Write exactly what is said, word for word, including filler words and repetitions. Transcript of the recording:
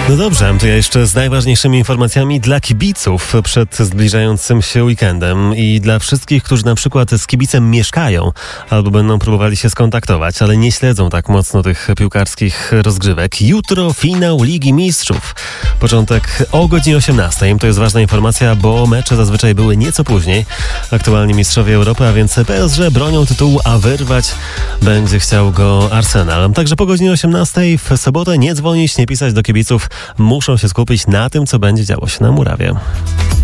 No dobrze, to ja jeszcze z najważniejszymi informacjami dla kibiców przed zbliżającym się weekendem i dla wszystkich, którzy na przykład z kibicem mieszkają albo będą próbowali się skontaktować, ale nie śledzą tak mocno tych piłkarskich rozgrywek. Jutro finał Ligi Mistrzów. Początek o godzinie osiemnastej. To jest ważna informacja, bo mecze zazwyczaj były nieco później. Aktualnie mistrzowie Europy, a więc P S G bronią tytułu, a wyrwać będzie chciał go Arsenal. Także po godzinie osiemnastej w sobotę nie dzwonić, nie pisać do kibiców. Muszą się skupić na tym, co będzie działo się na murawie.